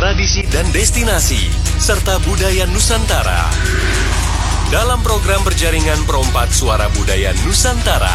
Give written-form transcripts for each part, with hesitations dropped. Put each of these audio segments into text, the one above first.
tradisi dan destinasi, serta budaya Nusantara. Dalam program berjaringan Perompak Suara Budaya Nusantara.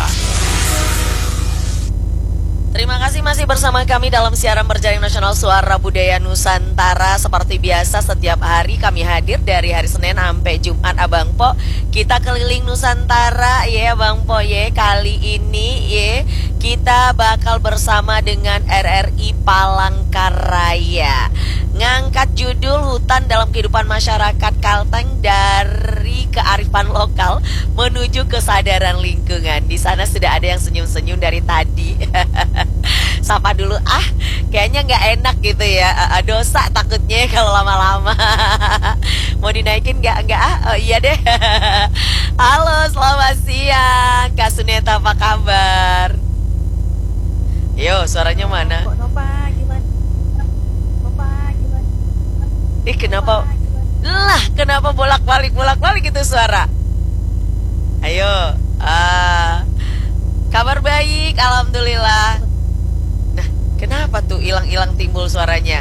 Terima kasih masih bersama kami dalam siaran berjaring nasional Suara Budaya Nusantara. Seperti biasa setiap hari kami hadir dari hari Senin sampai Jumat, Abang Po. Kita keliling Nusantara ya Abang Po ya. Kali ini ya kita bakal bersama dengan RRI Palangkaraya, ngangkat judul Hutan dalam Kehidupan Masyarakat Kalteng dari kearifan lokal menuju kesadaran lingkungan. Di sana sudah ada yang senyum-senyum dari tadi. Sapa dulu, kayaknya nggak enak gitu ya, dosa takutnya kalau lama-lama. Mau dinaikin nggak? Oh iya deh. Halo, selamat siang Kak Suneta, apa kabar? Yo, suaranya mana? Kenapa bolak-balik gitu suara? Ayo, kabar baik, alhamdulillah. Nah, kenapa tuh hilang-hilang timbul suaranya?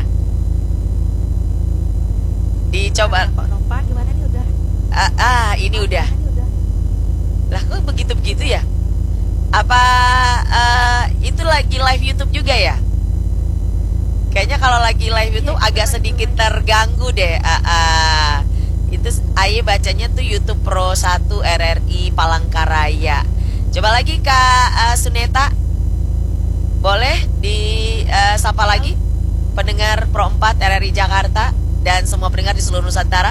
Dicoba. Pak Nova, gimana nih udah? Ini udah. Lah kok begitu-begitu ya? Apa itu lagi live YouTube juga ya? Kayaknya kalau lagi live YouTube agak sedikit terganggu deh. Itu Aye bacanya tuh YouTube Pro 1 RRI Palangkaraya. Coba lagi Kak Suneta. Boleh disapa lagi pendengar Pro 4 RRI Jakarta dan semua pendengar di seluruh Nusantara.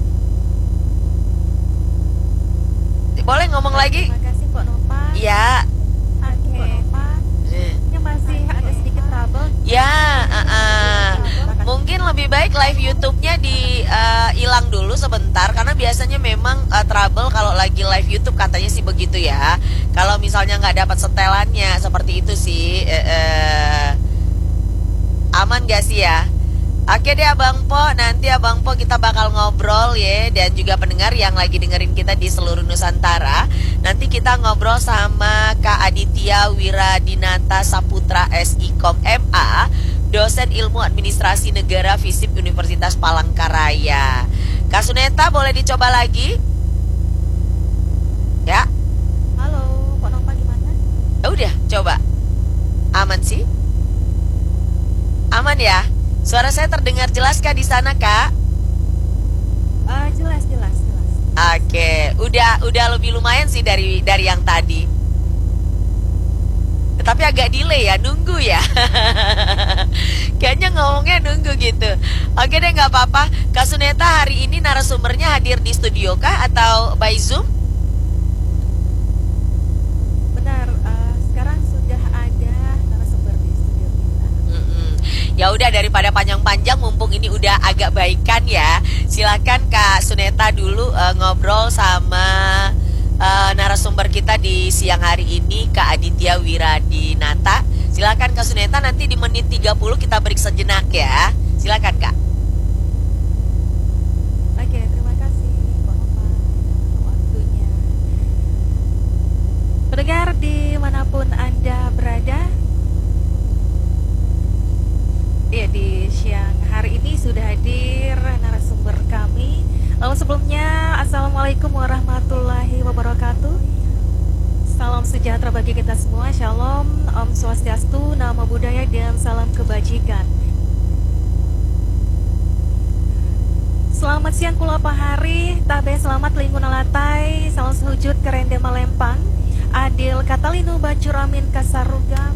Boleh ngomong lagi? Terima kasih Pak Nova. Ya. Oke, Pak Nova. Ini masih ada sedikit trouble. Ya, mungkin lebih baik live YouTube-nya hilang dulu sebentar, karena biasanya memang trouble kalau lagi live YouTube, katanya sih begitu ya. Kalau misalnya nggak dapat setelannya seperti itu sih, aman gak sih ya? Oke deh Abang Po, nanti Abang Po kita bakal ngobrol ya, dan juga pendengar yang lagi dengerin kita di seluruh Nusantara. Nanti kita ngobrol sama Kak Aditya Wiradinata Saputra SIKOM MA, dosen ilmu administrasi negara FISIP Universitas Palangkaraya. Kak Suneta boleh dicoba lagi? Ya. Halo, Pak Nova gimana? Udah, coba. Aman sih? Aman ya? Suara saya terdengar jelas kah di sana, Kak? Jelas. Oke, udah lebih lumayan sih dari yang tadi. Tapi agak delay ya, nunggu ya. Kayaknya ngomongnya nunggu gitu. Oke deh, nggak apa-apa. Kak Suneta hari ini narasumbernya hadir di studio kah atau by Zoom? Benar, sekarang sudah ada narasumber di studio kita. Ya udah, daripada panjang-panjang, mumpung ini udah agak baikan ya. Silakan Kak Suneta dulu ngobrol sama narasumber kita di siang hari ini, Kak Aditya Wiradinata. Silakan Kak Suneta, nanti di menit 30 kita break sejenak ya. Silakan Kak. Oke, terima kasih Pak Nova waktunya. Pendengar dimanapun Anda berada, ya, di siang hari ini sudah hadir narasumber kami. Lalu sebelumnya, Assalamualaikum warahmatullahi wabarakatuh. Salam sejahtera bagi kita semua. Shalom, Om Swastiastu, Namo Buddhaya, dan salam kebajikan. Selamat siang kula pahari, tabe selamat lingkungan latai, salam sehujud kerende malempang, adil katalinu bacuramin kasaruga.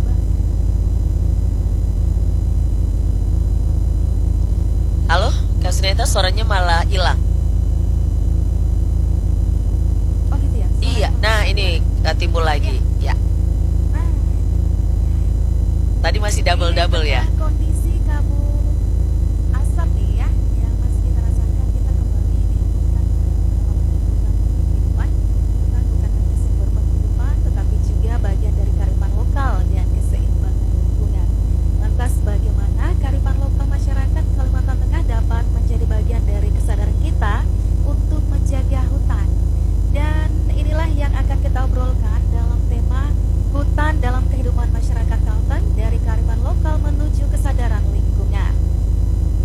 Halo, Kak Suneta, suaranya malah hilang. Oh gitu ya? Iya, nah ini timbul lagi ya. Tadi masih double ya. Kondisi